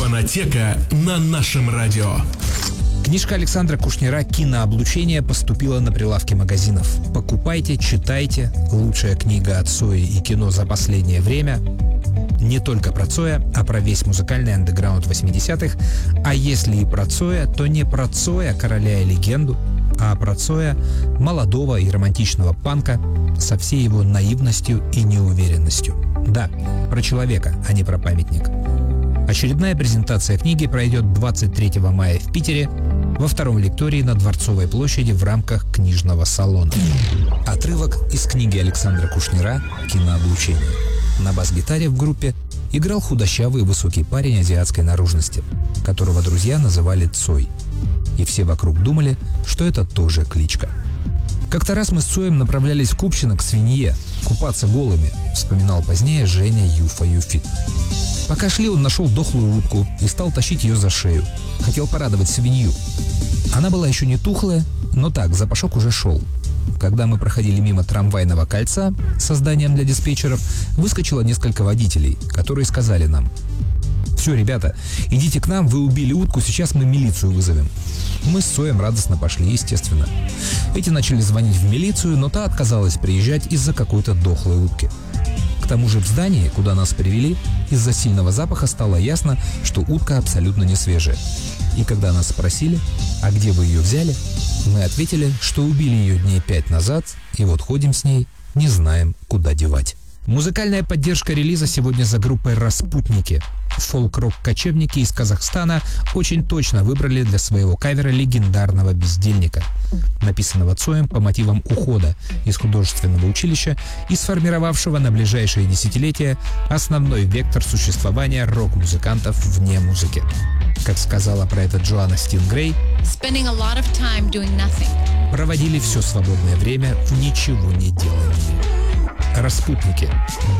Фонотека на нашем радио. Книжка Александра Кушнира «Кинооблучение» поступила на прилавки магазинов. Покупайте, читайте. Лучшая книга о Цое и кино за последнее время. Не только про Цоя, а про весь музыкальный андеграунд 80-х. А если и про Цоя, то не про Цоя, короля и легенду, а про Цоя, молодого и романтичного панка со всей его наивностью и неуверенностью. Да, про человека, а не про памятник. Очередная презентация книги пройдет 23 мая в Питере во втором лектории на Дворцовой площади в рамках книжного салона. Отрывок из книги Александра Кушнира «Кинооблучение». На бас-гитаре в группе играл худощавый высокий парень азиатской наружности, которого друзья называли Цой. И все вокруг думали, что это тоже кличка. Как-то раз мы с Цоем направлялись в Купчино к свинье, купаться голыми, вспоминал позднее Женя Юфа Юфит. Пока шли, он нашел дохлую утку и стал тащить ее за шею. Хотел порадовать свинью. Она была еще не тухлая, но так, запашок уже шел. Когда мы проходили мимо трамвайного кольца со зданием для диспетчеров, выскочило несколько водителей, которые сказали нам: «Все, ребята, идите к нам, вы убили утку, сейчас мы милицию вызовем». Мы с Цоем радостно пошли, естественно. Эти начали звонить в милицию, но та отказалась приезжать из-за какой-то дохлой утки. К тому же в здании, куда нас привели, из-за сильного запаха стало ясно, что утка абсолютно не свежая. И когда нас спросили, а где вы ее взяли, мы ответили, что убили ее дней 5 назад, и вот ходим с ней, не знаем, куда девать. Музыкальная поддержка релиза сегодня за группой «Распутники». Фолк-рок-кочевники из Казахстана очень точно выбрали для своего кавера легендарного «Бездельника», написанного Цоем по мотивам ухода из художественного училища и сформировавшего на ближайшие десятилетия основной вектор существования рок-музыкантов вне музыки. Как сказала про это Джоанна Стингрей, проводили все свободное время в ничего не делании. Распутники.